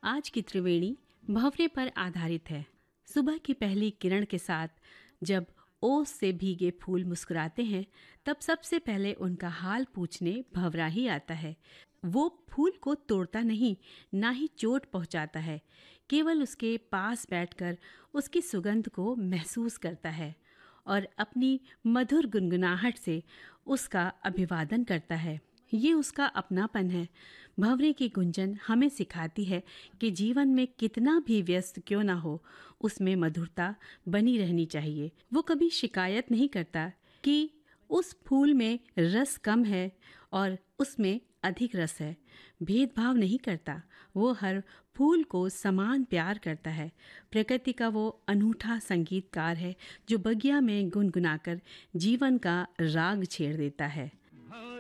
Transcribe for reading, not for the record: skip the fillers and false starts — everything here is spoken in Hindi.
आज की त्रिवेणी भंवरे पर आधारित है। सुबह की पहली किरण के साथ जब ओस से भीगे फूल मुस्कुराते हैं, तब सबसे पहले उनका हाल पूछने भंवरा ही आता है। वो फूल को तोड़ता नहीं, ना ही चोट पहुंचाता है, केवल उसके पास बैठकर उसकी सुगंध को महसूस करता है और अपनी मधुर गुनगुनाहट से उसका अभिवादन करता है। ये उसका अपनापन है। भंवरे की गुंजन हमें सिखाती है कि जीवन में कितना भी व्यस्त क्यों ना हो, उसमें मधुरता बनी रहनी चाहिए। वो कभी शिकायत नहीं करता कि उस फूल में रस कम है और उसमें अधिक रस है। भेदभाव नहीं करता। वो हर फूल को समान प्यार करता है। प्रकृति का वो अनूठा संगीतकार है जो बगिया में गुनगुनाकर जीवन का राग छेड़ देता है।